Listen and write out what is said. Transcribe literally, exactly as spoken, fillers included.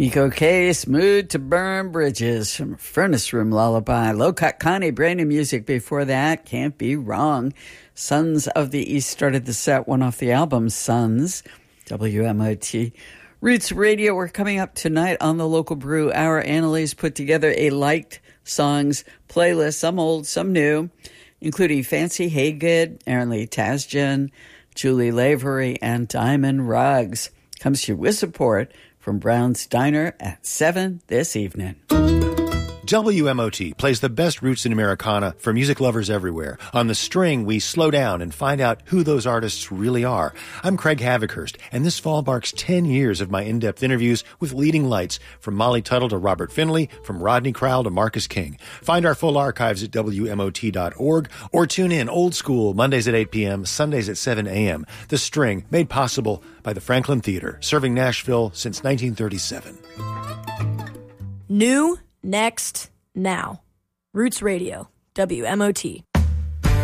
Nico Case, Mood to Burn Bridges from Furnace Room Lullaby. Low Cut Connie, brand new music before that. Can't Be Wrong. Sons of the East started the set, one off the album Sons. W M O T. Roots Radio, we're coming up tonight on the Local Brew Hour. Annalise put together a liked songs playlist, some old, some new, including Fancy Haygood, Aaron Lee Tasjan, Julie Lavery, and Diamond Ruggs. Comes to you with support from Brown's Diner at seven this evening. W M O T plays the best roots in Americana for music lovers everywhere. On The String, we slow down and find out who those artists really are. I'm Craig Havikhurst, and this fall marks ten years of my in-depth interviews with leading lights, from Molly Tuttle to Robert Finley, from Rodney Crowell to Marcus King. Find our full archives at W M O T dot org, or tune in old school Mondays at eight p.m., Sundays at seven a.m. The String, made possible by the Franklin Theater, serving Nashville since nineteen thirty-seven. New, next, now. Roots Radio, W M O T.